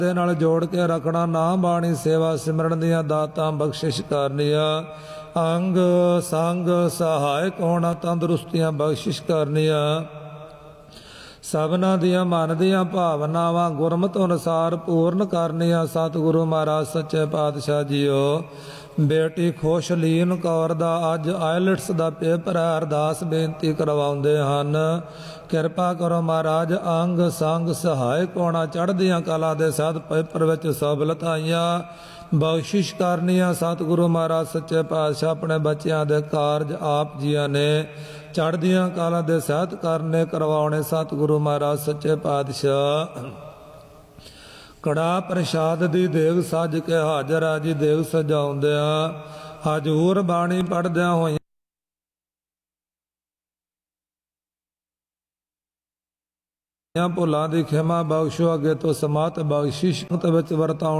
ਦੇ ਨਾਲ ਜੋੜ ਕੇ ਰੱਖਣਾ। ਨਾਮ ਬਾਣੀ ਸੇਵਾ ਸਿਮਰਨ ਦੀਆਂ ਦਾਤਾਂ ਬਖਸ਼ਿਸ਼ ਕਰਨੀਆਂ। ਅੰਗ ਸੰਗ ਸਹਾਇਕ ਹੋਣਾ ਤੰਦਰੁਸਤੀਆਂ ਬਖਸ਼ਿਸ਼ ਕਰਨੀਆਂ। ਸਭਨਾਂ ਦੀਆਂ ਮਨ ਦੀਆਂ ਭਾਵਨਾਵਾਂ ਗੁਰਮਤਿ ਅਨੁਸਾਰ ਪੂਰਨ ਕਰਨੀਆਂ। ਸਤਿਗੁਰੂ ਮਹਾਰਾਜ ਸੱਚੇ ਪਾਤਸ਼ਾਹ ਜੀਓ, ਬੇਟੀ ਖੁਸ਼ਲੀਨ ਕੌਰ ਦਾ ਅੱਜ ਆਇਲਟਸ ਦਾ ਪੇਪਰ ਹੈ। ਅਰਦਾਸ ਬੇਨਤੀ ਕਰਵਾਉਂਦੇ ਹਨ, ਕਿਰਪਾ ਕਰੋ ਮਹਾਰਾਜ ਅੰਗ ਸੰਗ ਸਹਾਇਕ ਹੋਣਾ, ਚੜ੍ਹਦੀਆਂ ਕਲਾ ਦੇ ਸਾਧ ਪੇਪਰ ਵਿੱਚ ਸਫਲਤਾਈਆਂ ਬਖਸ਼ਿਸ਼ ਕਰਨੀਆਂ। ਸਤਿਗੁਰੂ ਮਹਾਰਾਜ ਸੱਚੇ ਪਾਤਸ਼ਾਹ ਆਪਣੇ ਬੱਚਿਆਂ ਦੇ ਕਾਰਜ ਆਪ ਜੀਆਂ ਨੇ ਚੜ੍ਹਦੀਆਂ ਕਲਾ ਦੇ ਸਹਿਤ ਕਰਨੇ ਕਰਵਾਉਣੇ। ਸਤਿਗੁਰੂ ਮਹਾਰਾਜ ਸੱਚੇ ਪਾਤਸ਼ਾਹ ਕੜਾ ਪ੍ਰਸ਼ਾਦ ਦੀ ਦੇਗ ਸੱਜ ਕੇ ਹਾਜ਼ਰ ਆ ਜੀ। ਦੇਗ ਸਜਾਉਂਦਿਆਂ ਹਜੂਰ ਬਾਣੀ ਪੜ੍ਹਦਿਆਂ ਹੋਈਆਂ ਭੁੱਲਾਂ ਦੀ ਖਿਮਾ ਬਖਸ਼ੋ, ਅੱਗੇ ਤੋਂ ਸਮਤ ਬਖਸ਼ਿਸ਼ ਵਿੱਚ ਵਰਤਾਉਣ